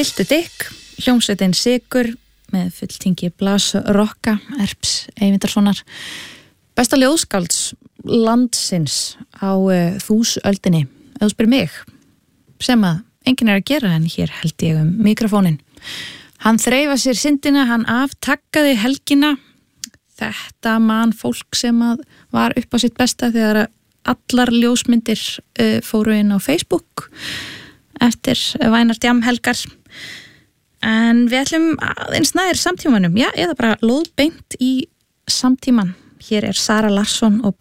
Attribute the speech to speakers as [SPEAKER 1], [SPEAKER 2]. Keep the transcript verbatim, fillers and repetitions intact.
[SPEAKER 1] Viltu Dick, hljómsveitin Sigur með fulltingi Blas Rokka, Erps Eyvindarssonar, besta ljóðskálds landsins á uh, þúsöldinni, ef þú spyr mig, sem að enginn er að gera en hér held ég um mikrofónin. Hann þreifa sér syndina, hann aftakkaði helgina, þetta man fólk sem að var upp á sitt besta þegar allar ljósmyndir uh, fóru inn á Facebook eftir vænar djamhelgar. En við ætlum aðeins nær samtímanum, já, eða bara lóðbeint í samtíman. Hér er Sara Larsson og